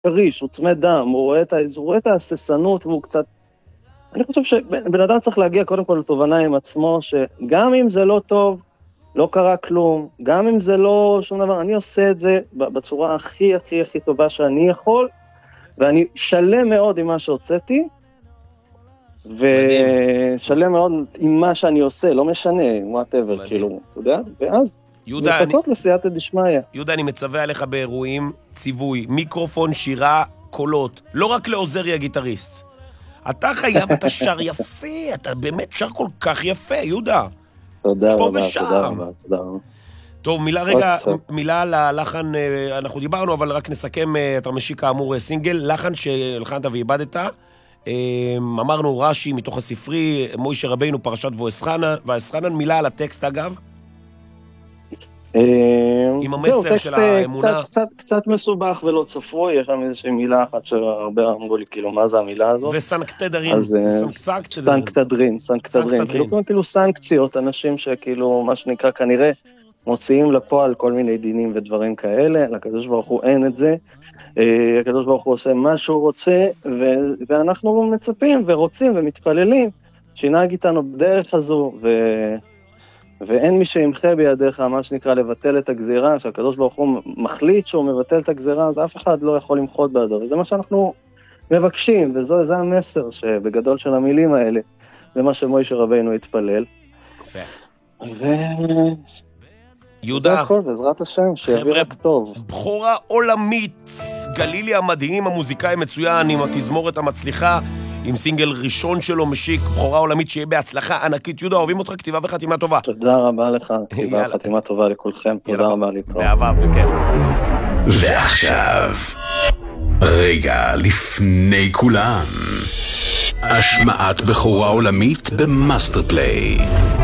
קריש, הוא צמא דם, הוא רואה את ההססנות, והוא קצת... אני חושב שבן אדם צריך להגיע קודם כל לתובנה עם עצמו, שגם אם זה לא טוב, לא קרה כלום, גם אם זה לא שום דבר, אני עושה את זה בצורה הכי הכי הכי טובה שאני יכול, ואני שלם מאוד עם מה שהוצאתי, ושלם מאוד עם מה שאני עושה, לא משנה, whatever, כאילו, אתה יודע, ואז לחכות לסייעתא דשמיא. יהודה, אני מצווה עליך באירועים, ציווי, מיקרופון, שירה, קולות, לא רק לעוזרי הגיטריסט. אתה חייב, אתה שר יפה, אתה באמת שר כל כך יפה, יהודה. תודה רבה, תודה רבה, תודה רבה. טוב, מילה על הלחן, אנחנו דיברנו, אבל רק נסכם, אתה משיק כאמור סינגל, לחן שהלחנת ואיבדת, אמרנו רש"י מתוך הספרי, מוישה רבינו פרשת ואסחנן, מילה על הטקסט אגב? עם המסר של האמונה. קצת מסובך ולא צפוי, יש שם איזושהי מילה אחת שהרבה אמרו לי, כאילו, מה זה המילה הזאת? וסנקטדרין. סנקטדרין. כאילו סנקציות, אנשים שכאילו, מה שנקרא, כנראה מוציאים לפועל כל מיני דינים ודברים כאלה, לקדוש ברוך הוא אין את זה, הקדוש ברוך הוא עושה מה שהוא רוצה, ואנחנו מצפים ורוצים ומתפללים, שינהג איתנו בדרך הזו, ואין מי שימחה בידיך, מה שנקרא, לבטל את הגזירה, שהקדוש ברוך הוא מחליט שהוא מבטל את הגזירה, אז אף אחד לא יכול למחות בידו, וזה מה שאנחנו מבקשים, וזה המסר שבגדול של המילים האלה, זה מה שמוישה רבינו התפלל. יפה. יהודה, זה הכל, בעזרת השם, שיביא רק טוב. בחורה עולמית, גלילי המדהים, המוזיקאי מצוין, עם התזמורת המצליחה, עם סינגל ראשון שלו משיק, בחורה עולמית, שיהיה בהצלחה ענקית. יהודה, אוהבים אותך, כתיבה וחתימה טובה. תודה רבה לך, כתיבה וחתימה טובה לכולכם. תודה רבה להתראות. באהבה, בכיף. ועכשיו, רגע לפני כולם, השמעת בחורה עולמית במאסטר פליי.